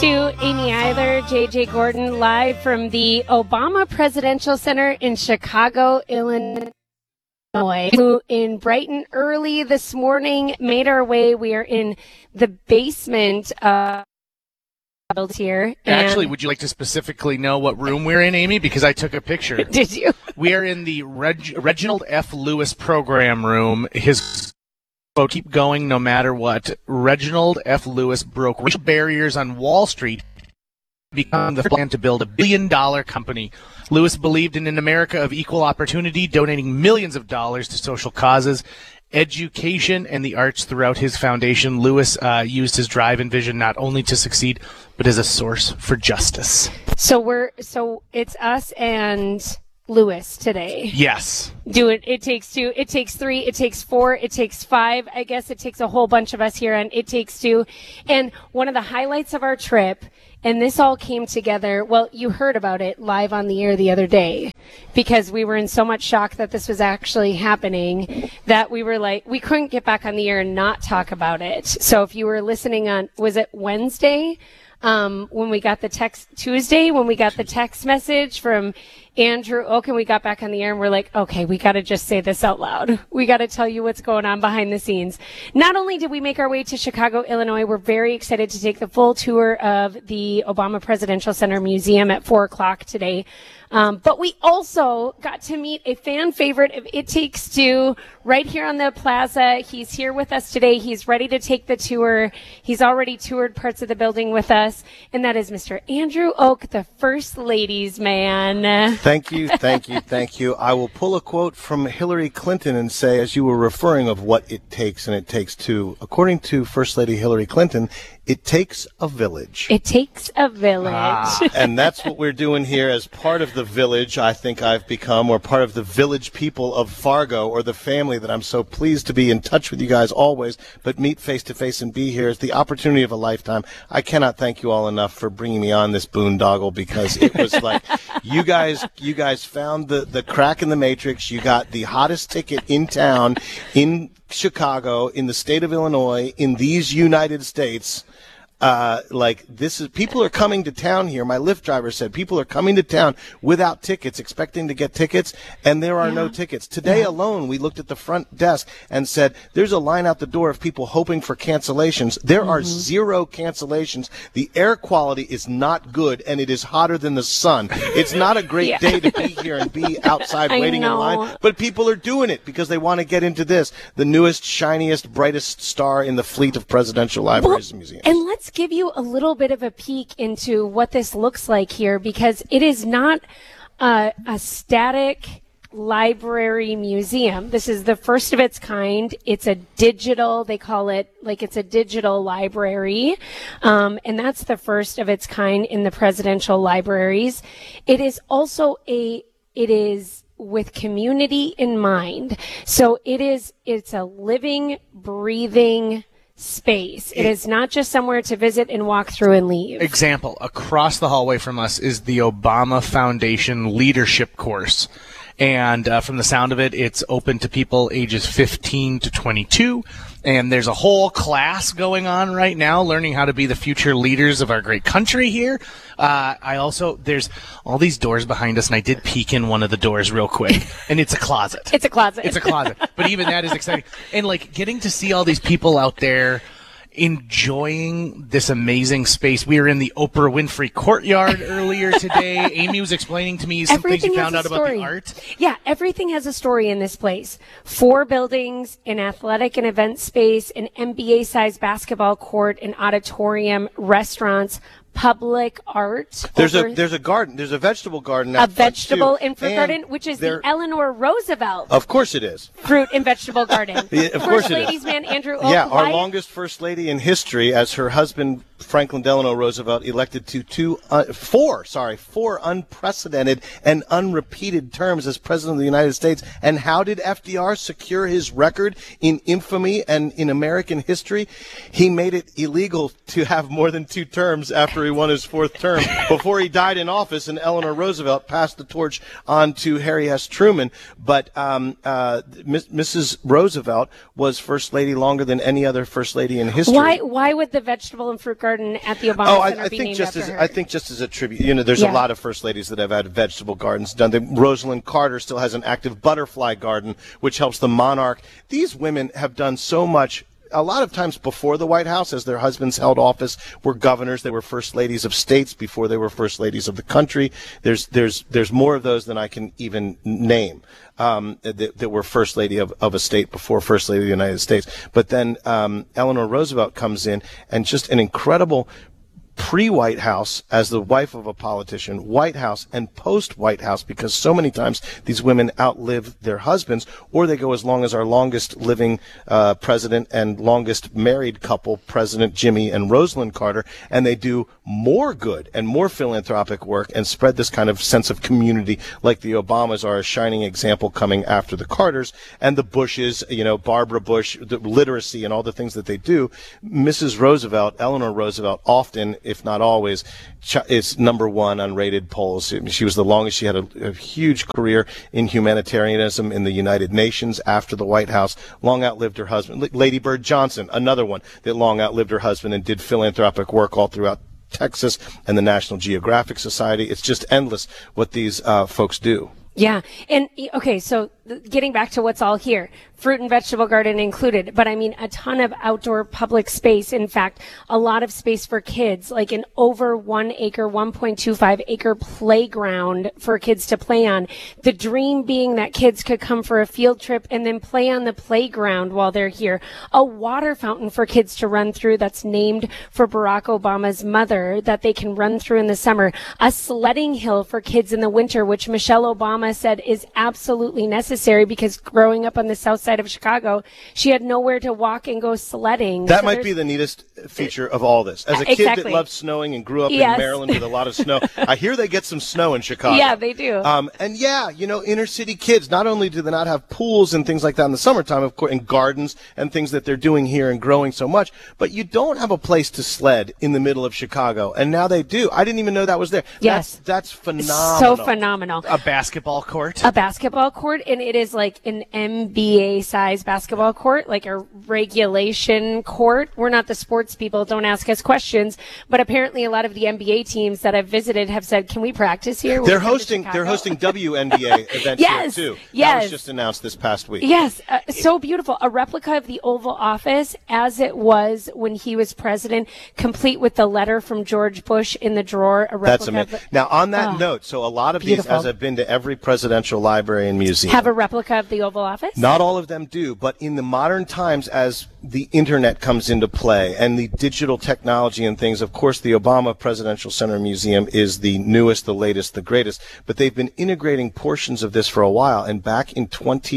To Amy Eiler, JJ Gordon, live from the Obama Presidential Center in Chicago, Illinois. Who in Brighton early this morning made our way. We are in the basement here. Actually, would you like to specifically know what room we're in, Amy? Because I took a picture. Did you? We are in the Reginald F. Lewis program room. His quote, "Keep going no matter what." Reginald F. Lewis broke racial barriers on Wall Street to become the plan to build $1 billion company. Lewis believed in an America of equal opportunity, donating millions of dollars to social causes, education, and the arts throughout his foundation. Lewis used his drive and vision not only to succeed, but as a source for justice. So it's us and Lewis today. Yes. Do it. It takes two. It takes three. It takes four. It takes five. I guess it takes a whole bunch of us here, and it takes two. And one of the highlights of our trip, and this all came together, well, you heard about it live on the air the other day, because we were in so much shock that this was actually happening that we were like, we couldn't get back on the air and not talk about it. So if you were listening on, was it Wednesday? When we got the text, Tuesday, when we got the text message from Andrew Oak and we got back on the air and we're like, okay, we got to just say this out loud. We got to tell you what's going on behind the scenes. Not only did we make our way to Chicago, Illinois, we're very excited to take the full tour of the Obama Presidential Center Museum at 4:00 today. But we also got to meet a fan favorite of It Takes Two right here on the plaza. He's here with us today. He's ready to take the tour. He's already toured parts of the building with us. And that is Mr. Andrew Oak, the First Ladies man. Thank you, thank you, thank you. I will pull a quote from Hillary Clinton and say, as you were referring of what it takes and it takes two, according to First Lady Hillary Clinton, it takes a village. It takes a village. And that's what we're doing here as part of the village I think I've become, or part of the village people of Fargo, or the family that I'm so pleased to be in touch with you guys always, but meet face to face and be here is the opportunity of a lifetime. I cannot thank you all enough for bringing me on this boondoggle, because it was like you guys found the crack in the matrix. You got the hottest ticket in town, in Chicago, in the state of Illinois, in these United States. People are coming to town here. My Lyft driver said people are coming to town without tickets, expecting to get tickets, and there are no tickets. Today alone, we looked at the front desk and said, there's a line out the door of people hoping for cancellations. There are zero cancellations. The air quality is not good, and it is hotter than the sun. It's not a great day to be here and be outside waiting in line, but people are doing it because they want to get into this, the newest, shiniest, brightest star in the fleet of presidential libraries and museums. And let's give you a little bit of a peek into what this looks like here, because it is not a static library museum. This is the first of its kind. It's a digital, they call it, like it's a digital library. And that's the first of its kind in the presidential libraries. It is also it is with community in mind. So it's a living, breathing space. It is not just somewhere to visit and walk through and leave. Example, across the hallway from us is the Obama Foundation Leadership Course. And from the sound of it, it's open to people ages 15 to 22. And there's a whole class going on right now learning how to be the future leaders of our great country here. There's all these doors behind us, and I did peek in one of the doors real quick, and it's a closet. It's a closet. It's a closet. But even that is exciting. And, getting to see all these people out there enjoying this amazing space. We were in the Oprah Winfrey Courtyard earlier today. Amy was explaining to me some things you found out about the art. Yeah, everything has a story in this place. 4 buildings, an athletic and event space, an NBA-sized basketball court, an auditorium, restaurants, public art. There's a garden. There's a vegetable garden. A vegetable and fruit garden, which is the Eleanor Roosevelt. Of course it is. Fruit and vegetable garden. Yeah, of course it is. First Ladies man Andrew Oak. Yeah, our longest first lady in history, as her husband Franklin Delano Roosevelt elected to four unprecedented and unrepeated terms as president of the United States. And how did FDR secure his record in infamy and in American history? He made it illegal to have more than 2 terms after he won his 4th term before he died in office, and Eleanor Roosevelt passed the torch on to Harry S. Truman. But Mrs. Roosevelt was first lady longer than any other first lady in history. Why would the vegetable and fruit garden garden at the Obama Oh, Center I be think named just after as her. I think just as a tribute, there's Yeah. a lot of first ladies that have had vegetable gardens done. Rosalind Carter still has an active butterfly garden, which helps the monarch. These women have done so much. A lot of times before the White House, as their husbands held office, were governors. They were first ladies of states before they were first ladies of the country. There's more of those than I can even name. That were first lady of a state before first lady of the United States. But then Eleanor Roosevelt comes in, and just an incredible pre-White House as the wife of a politician, White House, and post-White House, because so many times these women outlive their husbands, or they go as long as our longest living president and longest married couple, President Jimmy and Rosalind Carter, and they do more good and more philanthropic work and spread this kind of sense of community, like the Obamas are a shining example coming after the Carters, and the Bushes, Barbara Bush, the literacy and all the things that they do. Mrs. Roosevelt, Eleanor Roosevelt, often, if not always, is number one on rated polls. She was the longest. She had a huge career in humanitarianism in the United Nations after the White House. Long outlived her husband. Lady Bird Johnson, another one that long outlived her husband and did philanthropic work all throughout Texas and the National Geographic Society. It's just endless what these folks do. Yeah. And okay, so getting back to what's all here, fruit and vegetable garden included, but I mean a ton of outdoor public space. In fact, a lot of space for kids, like an over 1 acre, 1.25 acre playground for kids to play on. The dream being that kids could come for a field trip and then play on the playground while they're here. A water fountain for kids to run through that's named for Barack Obama's mother that they can run through in the summer. A sledding hill for kids in the winter, which Michelle Obama said is absolutely necessary because growing up on the south side of Chicago, she had nowhere to walk and go sledding. That might be the neatest feature of all this. As a kid that Exactly. loved snowing and grew up Yes. in Maryland with a lot of snow, I hear they get some snow in Chicago. Yeah, they do. And yeah, inner city kids, not only do they not have pools and things like that in the summertime, of course, and gardens and things that they're doing here and growing so much, but you don't have a place to sled in the middle of Chicago. And now they do. I didn't even know that was there. Yes. That's phenomenal. So phenomenal. A basketball court. A basketball court, and it is like an NBA size basketball court, like a regulation court. We're not the sports people, don't ask us questions, but apparently a lot of the NBA teams that I've visited have said, can we practice here? They're hosting WNBA events Yes, here too. That yes. was just announced this past week. Yes, so beautiful. A replica of the Oval Office as it was when he was president, complete with the letter from George Bush in the drawer. A That's replica amazing. Now, on that Oh, note, so a lot of beautiful. these, as I've been to every presidential library and museum, have a replica of the Oval Office? not all of them do, but in the modern times, as the internet comes into play and the digital technology and things, of course, the Obama Presidential Center Museum is the newest, the latest, the greatest, but they've been integrating portions of this for a while. And back in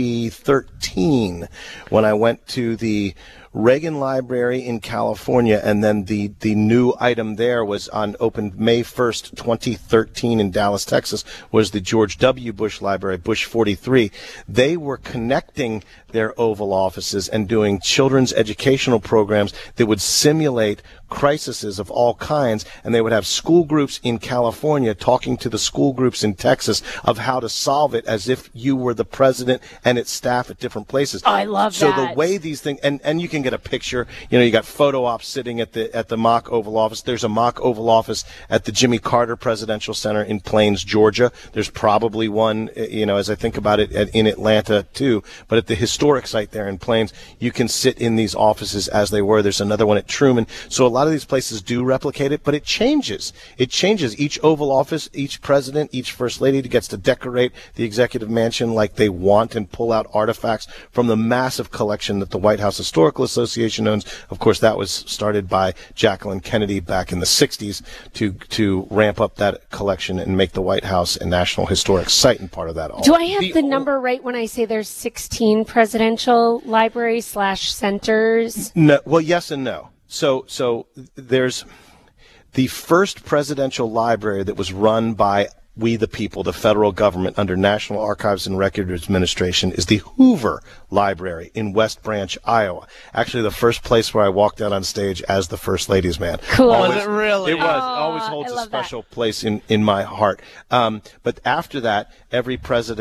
2013, when I went to the Reagan Library in California, and then the new item there was opened May 1st, 2013 in Dallas, Texas, was the George W. Bush Library, Bush 43. They were connecting their Oval Offices and doing children's educational programs that would simulate crises of all kinds, and they would have school groups in California talking to the school groups in Texas of how to solve it as if you were the president and its staff at different places. I love so that. the way these things, and you can get a picture, you got photo ops sitting at the mock Oval Office. There's a mock Oval Office at the Jimmy Carter Presidential Center in Plains, Georgia. There's probably one, as I think about it, in Atlanta too, but at the historic site there in Plains, you can sit in these offices as they were. There's another one at Truman. So a lot of these places do replicate it, but it changes. It changes. Each Oval Office, each president, each first lady gets to decorate the executive mansion like they want and pull out artifacts from the massive collection that the White House Historical Association owns. Of course, that was started by Jacqueline Kennedy back in the 60s to ramp up that collection and make the White House a National Historic Site and part of that all. Do I have the number right when I say there's 16 presidential libraries / centers? No, well, yes and no. So there's the first presidential library that was run by we the people, the federal government, under National Archives and Records Administration, is the Hoover Library in West Branch, Iowa. Actually, the first place where I walked out on stage as the First Ladies Man. Cool. Was it really? It was. Oh, Always holds I a love special place in my heart. But after that, every president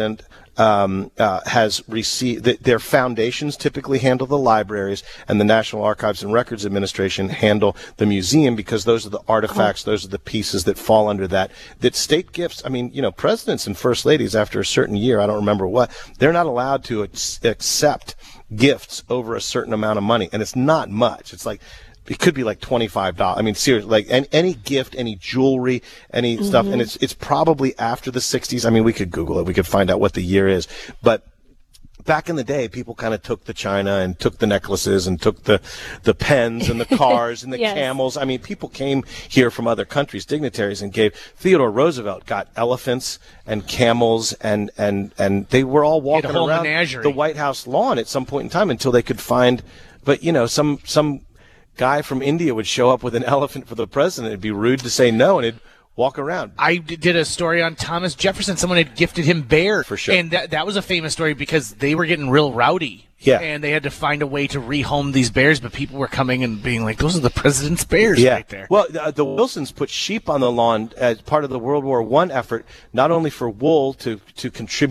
has received their foundations typically handle the libraries, and the National Archives and Records Administration handle the museum, because those are the artifacts, those are the pieces that fall under that. That state gifts, I mean, presidents and first ladies after a certain year, I don't remember what, they're not allowed to accept gifts over a certain amount of money, and it's not much. It's like, it could be like $25. I mean, seriously, like any gift, any jewelry, any stuff, and it's probably after the 60s. I mean, we could Google it. We could find out what the year is. But back in the day, people kind of took the china and took the necklaces and took the pens and the cars and the Yes. camels. I mean, people came here from other countries, dignitaries, and gave. Theodore Roosevelt got elephants and camels, and they were all walking whole around menagerie. the White House lawn at some point in time until they could find. But some guy from India would show up with an elephant for the president. It'd be rude to say no, and it'd walk around. I did a story on Thomas Jefferson. Someone had gifted him bears. For sure. And that was a famous story because they were getting real rowdy. Yeah. And they had to find a way to rehome these bears, but people were coming and being like, those are the president's bears right there. Well, the Wilsons put sheep on the lawn as part of the World War I effort, not only for wool to contribute